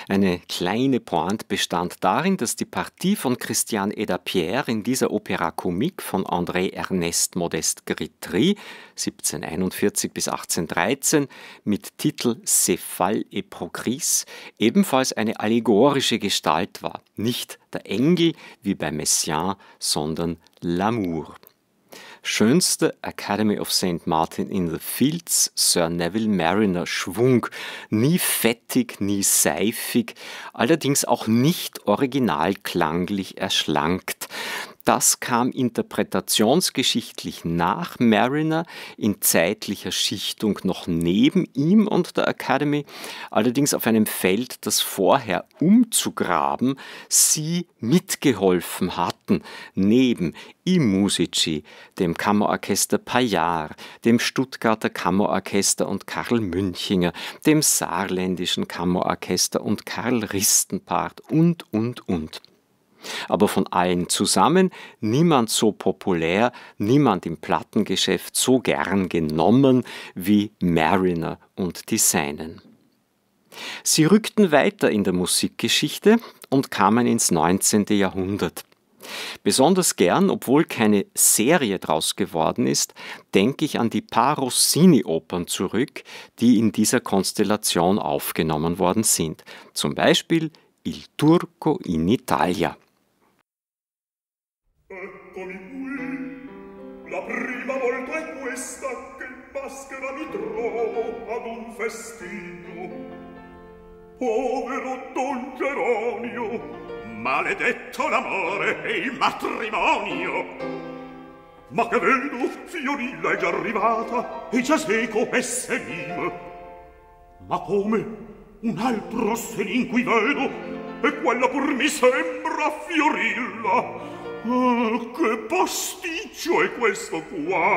Eine kleine Pointe bestand darin, dass die Partie von Christian Eda-Pierre in dieser Opéra comique von André-Ernest Modeste Gritry 1741 bis 1813 mit Titel Céphale et Procris ebenfalls eine allegorische Gestalt war. Nicht der Engel wie bei Messiaen, sondern L'amour. Schönste Academy of St. Martin in the Fields, Sir Neville Mariner Schwung, nie fettig, nie seifig, allerdings auch nicht originalklanglich erschlankt. Das kam interpretationsgeschichtlich nach Mariner, in zeitlicher Schichtung noch neben ihm und der Academy, allerdings auf einem Feld, das vorher umzugraben sie mitgeholfen hatten, neben I Musici, dem Kammerorchester Paillard, dem Stuttgarter Kammerorchester und Karl Münchinger, dem Saarländischen Kammerorchester und Karl Ristenpart und. Aber von allen zusammen niemand so populär, niemand im Plattengeschäft so gern genommen wie Mariner und die Seinen. Sie rückten weiter in der Musikgeschichte und kamen ins 19. Jahrhundert. Besonders gern, obwohl keine Serie draus geworden ist, denke ich an die paar Rossini-Opern zurück, die in dieser Konstellation aufgenommen worden sind. Zum Beispiel Il Turco in Italia. Eccomi qui, la prima volta è questa che in maschera mi trovo ad un festino. Povero Don Geronio, maledetto l'amore e il matrimonio. Ma che vedo, Fiorilla è già arrivata e già seco è Selim. Ma come un altro Selim qui vedo e quella pur mi sembra Fiorilla. Ah, che pasticcio è questo qua!